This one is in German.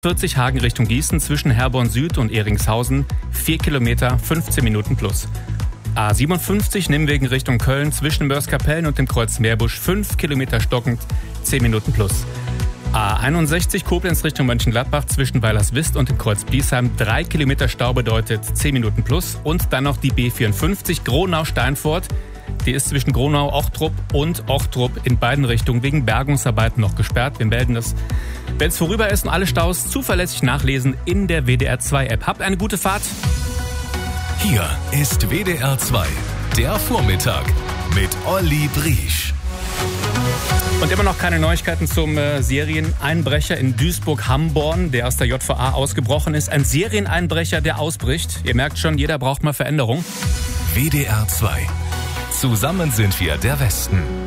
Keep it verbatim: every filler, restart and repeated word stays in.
vierzig Hagen Richtung Gießen zwischen Herborn Süd und Ehringshausen, vier Kilometer, fünfzehn Minuten plus. A siebenundfünfzig Nimwegen Richtung Köln zwischen Mörs-Kapellen und dem Kreuz Meerbusch, fünf Kilometer stockend, zehn Minuten plus. A einundsechzig Koblenz Richtung Mönchengladbach zwischen Weilerswist und dem Kreuz Biesheim, drei Kilometer Stau bedeutet zehn Minuten plus. Und dann noch die B vierundfünfzig Gronau-Steinfurt. Die ist zwischen Gronau-Ochtrup und Ochtrup in beiden Richtungen wegen Bergungsarbeiten noch gesperrt. Wir melden das, wenn es vorüber ist, und alle Staus zuverlässig nachlesen in der W D R zwei App. Habt eine gute Fahrt. Hier ist W D R zwei, der Vormittag mit Olli Briesch. Und immer noch keine Neuigkeiten zum äh, Serieneinbrecher in Duisburg-Hamborn, der aus der J V A ausgebrochen ist. Ein Serieneinbrecher, der ausbricht. Ihr merkt schon, jeder braucht mal Veränderung. W D R zwei. Zusammen sind wir der Westen.